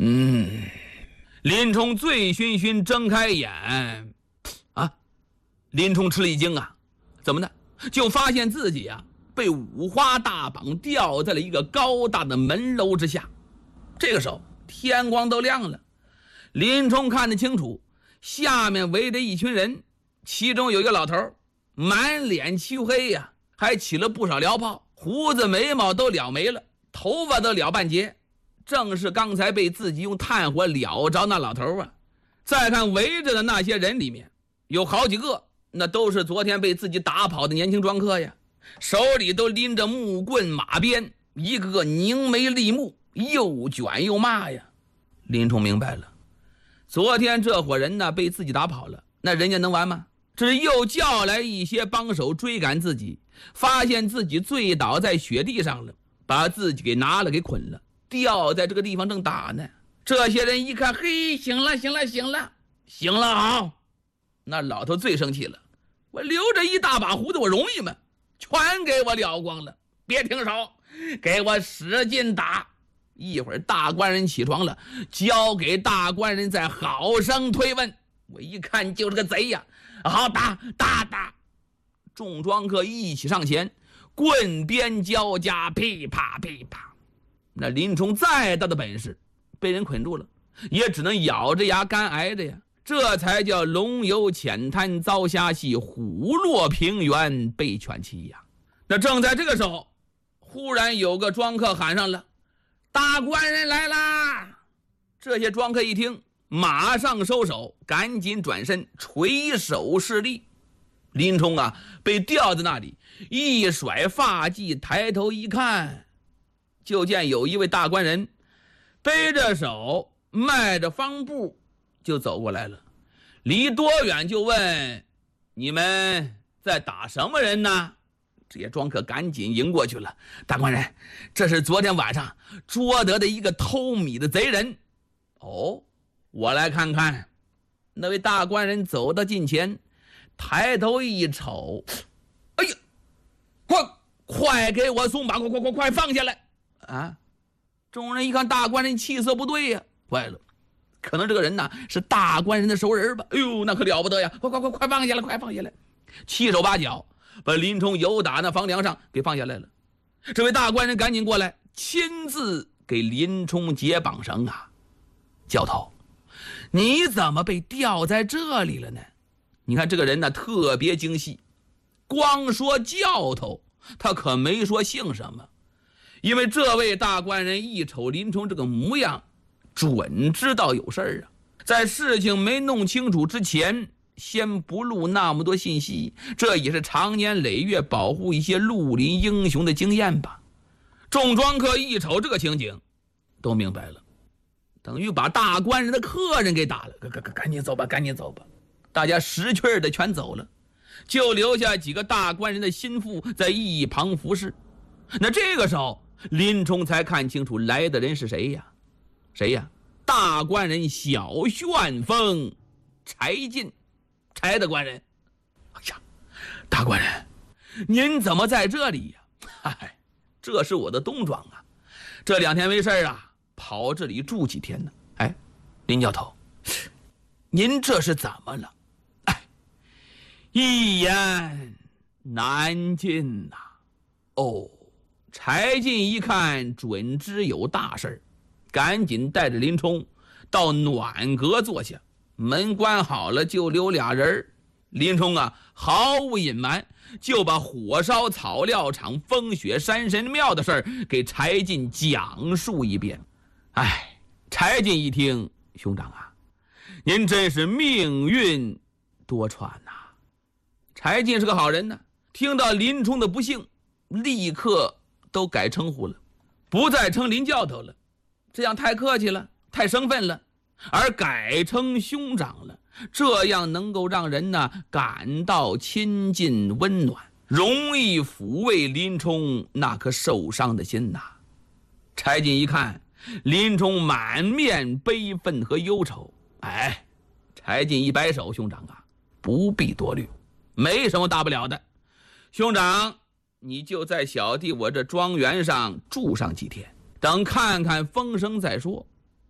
林冲醉醺醺睁开眼，林冲吃了一惊啊，怎么的？就发现自己被五花大绑吊在了一个高大的门楼之下。这个时候天光都亮了，林冲看得清楚，下面围着一群人，其中有一个老头，满脸漆黑还起了不少燎泡，胡子眉毛都燎没了，头发都燎半截，正是刚才被自己用炭火燎着那老头再看围着的那些人里面，有好几个那都是昨天被自己打跑的年轻庄客呀，手里都拎着木棍马鞭，一个个凝眉立目，又卷又骂呀。林冲明白了，昨天这伙人被自己打跑了，那人家能完吗？这是又叫来一些帮手追赶自己，发现自己醉倒在雪地上了，把自己给拿了给捆了，吊在这个地方正打呢。这些人一看，嘿，行了好。那老头最生气了，我留着一大把胡子我容易吗？全给我燎光了，别停手，给我使劲打。一会儿大官人起床了，交给大官人再好生推问。我一看就是个贼呀，好，打。众庄客一起上前，棍鞭交加，噼啪噼啪。那林冲再大的本事，被人捆住了，也只能咬着牙干挨着呀。这才叫龙游浅滩遭虾戏，虎落平原被犬欺呀。那正在这个时候，忽然有个庄客喊上了，大官人来啦！这些庄客一听，马上收手，赶紧转身垂手施礼。林冲被吊在那里，一甩发髻，抬头一看，就见有一位大官人背着手，迈着方步就走过来了，离多远就问，你们在打什么人呢？这些庄客赶紧迎过去了，大官人，这是昨天晚上捉得的一个偷米的贼人。我来看看。那位大官人走到近前，抬头一瞅，哎呀，快给我松绑，快放下来众人一看大官人气色不对呀，坏了，可能这个人是大官人的熟人吧？哎呦，那可了不得呀！快放下来！七手八脚把林冲由打那房梁上给放下来了。这位大官人赶紧过来，亲自给林冲解绑绳教头，你怎么被吊在这里了呢？你看这个人特别精细，光说教头，他可没说姓什么。因为这位大官人一瞅林冲这个模样，准知道有事儿在事情没弄清楚之前，先不录那么多信息，这也是长年累月保护一些绿林英雄的经验吧。众庄客一瞅这个情景，都明白了，等于把大官人的客人给打了，赶紧走吧。大家识趣的全走了，就留下几个大官人的心腹在一旁服侍。那这个时候林冲才看清楚来的人是谁呀？大官人小旋风柴进，柴大官人。哎呀，大官人，您怎么在这里呀？这是我的东庄这2天没事跑这里住几天呢。林教头，您这是怎么了？一言难尽柴进一看准知有大事，赶紧带着林冲到暖阁坐下，门关好了，就留俩人。林冲毫无隐瞒，就把火烧草料场、风雪山神庙的事儿给柴进讲述一遍。柴进一听，兄长您真是命运多舛柴进是个好人听到林冲的不幸，立刻都改称呼了，不再称林教头了，这样太客气了，太生分了，而改称兄长了，这样能够让人感到亲近温暖，容易抚慰林冲那颗受伤的心柴进一看林冲满面悲愤和忧愁，柴进一摆手，兄长不必多虑，没什么大不了的，兄长你就在小弟我这庄园上住上几天，等看看风声再说。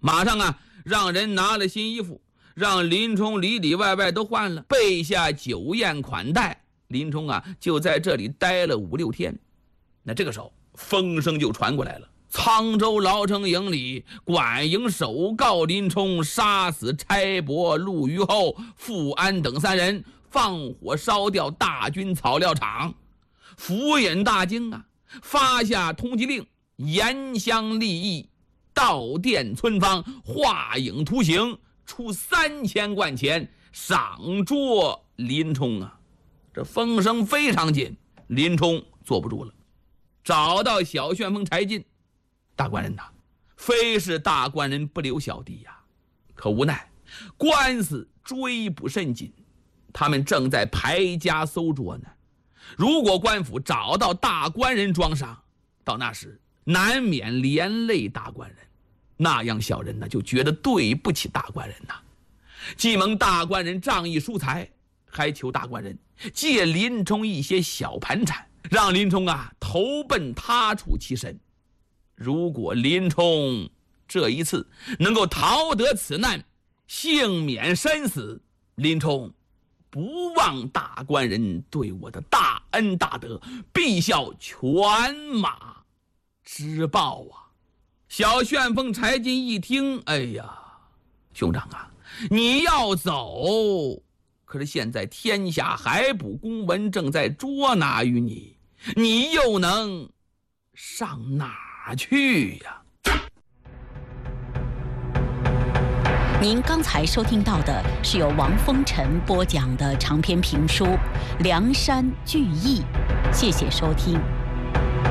马上啊，让人拿了新衣服，让林冲里里外外都换了，备下酒宴款待。林冲啊，就在这里待了5、6天。那这个时候，风声就传过来了。沧州牢城营里，管营首告林冲杀死差伯、陆虞候、富安等3人，放火烧掉大军草料场。府尹大惊啊，发下通缉令，严相立议，到店村坊，画影图形，出3000贯钱赏捉林冲啊。这风声非常紧，林冲坐不住了，找到小旋风柴进。大官人呐，非是大官人不留小弟呀，可无奈官司追捕甚紧，他们正在排家搜捉呢。如果官府找到大官人装傻，到那时难免连累大官人，那样小人呢就觉得对不起大官人呐。既蒙大官人仗义疏财，还求大官人借林冲一些小盘缠，让林冲啊投奔他处栖身。如果林冲这一次能够逃得此难，幸免身死，林冲不忘大官人对我的大恩大德，必效犬马之报啊。小旋风柴进一听，哎呀，兄长啊，你要走，可是现在天下海捕公文正在捉拿于你，你又能上哪去呀？ 您刚才收听到的是由王风尘播讲的长篇评书《梁山聚义》，谢谢收听。